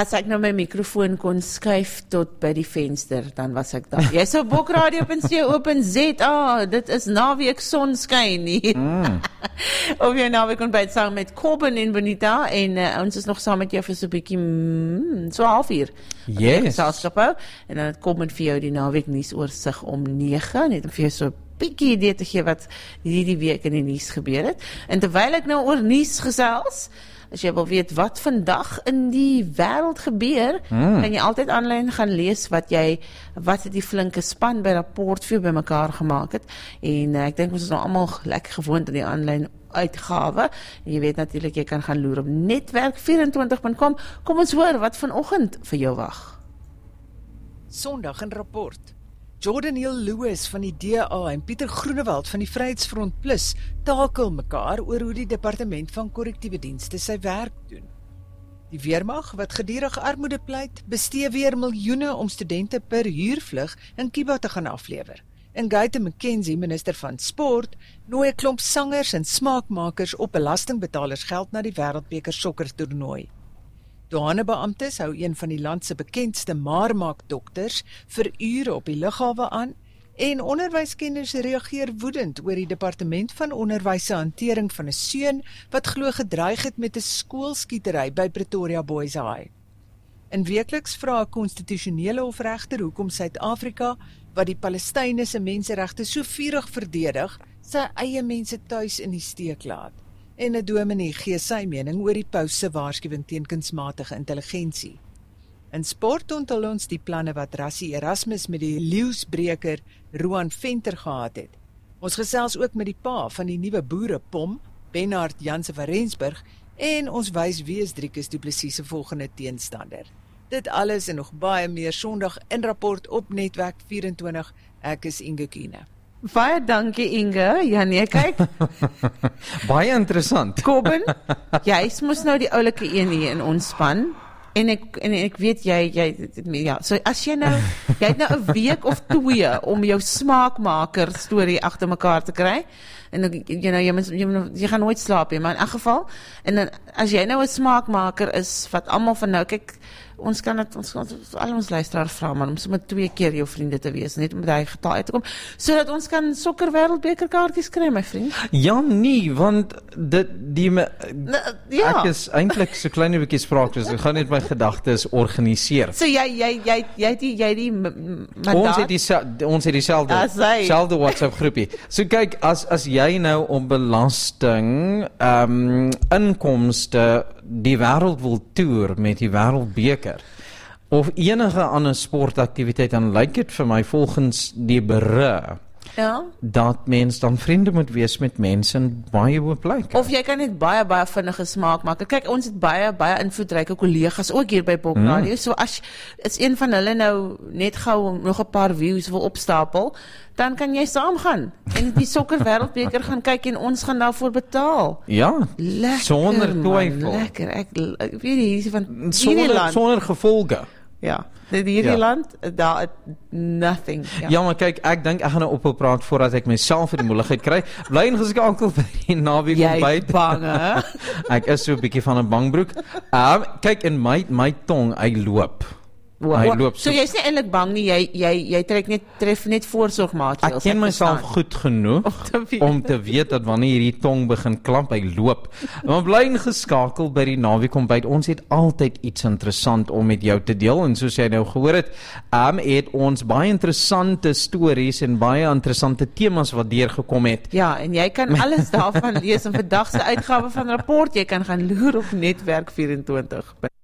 As ek nou my mikrofoon kon skuif tot by die venster, dan was ek daar. Jy sou bokradio.co.za, dit is naweek sonskyn nie. Of jy naweek ontbyt saam met Corbin en Bonita, en ons is nog saam met jou vir so 'n bietjie, so 1/2 uur. Yes. En dan het Corbin vir jou die naweek nuusoorsit om 9, net om vir jou so 'n bietjie idee te gee wat hierdie week in die nuus gebeur het. En terwyl ek nou oor nuus gesels, as jy wil weet wat vandag in die wêreld gebeur, kan jy altyd aanlyn gaan lees wat het die flinke span by Rapport vir jou bymekaar gemaak het. En ek dink ons is nou almal lekker gewoond aan die aanlyn uitgawe. En jy weet natuurlik, jy kan gaan loer op netwerk24.com. Kom ons hoor wat vanoggend vir jou wag. Sondag in Rapport. Jordan Hill Lewis van die DA en Pieter Groenewald van die Vryheidsfront Plus takel mekaar oor hoe die departement van korrektiewe dienste sy werk doen. Die weermag, wat gedurig armoede pleit, bestee weer miljoene om studente per huurvlug in Kiba te gaan aflewer. En Guyton McKenzie, minister van Sport, nooi 'n klomp sangers en smaakmakers op belastingbetalers geld na die Wêreldbeker sokkertoernooi. Douanebeamptes hou een van die land se bekendste maarmaak-dokters vir ure op die lughawe aan, en onderwyskenners reageer woedend oor die departement van onderwys se hantering van 'n seun wat glo gedreig het met 'n skoolskietery by Pretoria Boys High. En weekliks vra 'n konstitusionele hofregter hoekom Suid-Afrika, wat die Palestynë se menseregte so vurig verdedig, sy eie mense tuis in die steek laat. En 'n dominee gee sy mening oor die paus se waarskuwing teen kunsmatige intelligensie. In sport onthul ons die planne wat Rassie Erasmus met die leeuwsbreker Roan Venter gehad het. Ons gesels ook met die pa van die nuwe boerepom, Bernard Jansen van Rensburg, en ons wys wie is Driekus Du Plessis se volgende teenstander. Dit alles en nog baie meer Sondag in Rapport op Netwerk 24. Ek is Inge Kiene. Baie dankie Inge. Ja nee, kyk. Baie interessant. Corbin, jy mos nou die oulike een hier in ons span. En ek weet ja, so as jy nou, jy het nou 'n week of 2 om jou smaakmaker storie agter mekaar te kry. En jy gaan nooit slaap nie, maar in elk geval, en dan, as jy nou 'n smaakmaker is, wat almal van nou, kyk, ons kan al ons luisteraars vra, maar om sommer 2 keer jou vriende te wees, net om by die getal uit te kom, sodat ons kan sokker wêreldbeker kaartjies kry, my vriend. Ja, nie, want ek is eintlik so klein bietjie spraakloos. Ek gaan net my gedagtes organiseer. So jy die mandaat. Ons het dieselfde WhatsApp groepie. So kyk, as jy nou op belasting inkomste die wêreld wil toer met die wêreldbeker of enige ander sportaktiwiteit, dan lyk dit vir my volgens die berug dat mens dan vriende moet wees met mense in baie hoë plekke. Of jy kan net baie vinnige smaak maak. Kyk, ons het baie invloedryke kollegas ook hier by Pop Radio. So as een van hulle nou net gou nog 'n paar views wil opstapel, dan kan jy saamgaan en die sokker wêreldbeker gaan kyk en ons gaan daarvoor betaal. Ja, lekker, sonder twyfel. Lekker, ek weet nie, van sonder gevolge. Ja, hierdie land, daar nothing. Ja, maar kyk, ek dink ek gaan nou ophou praat voordat ek myself in die moeilikheid kry. Bly ingeskakel by die naweek ontbyt. Jy bang, hè? Ek is so 'n bietjie van 'n bangbroek. Kyk, in my tong, hy loop. So jy's nie eintlik bang nie, jy tref net voorsorgmaatreëls. Ek ken myself goed genoeg om te weet dat wanneer hierdie tong begin klamp, hy loop. Maar bly ingeskakel by die naweek ontbyt. Ons het altyd iets interessant om met jou te deel, en soos jy nou gehoor het, het ons baie interessante stories en baie interessante temas wat deurgekom het. Ja, en jy kan alles daarvan lees in vandag se uitgawe van Rapport. Jy kan gaan loer op Netwerk 24.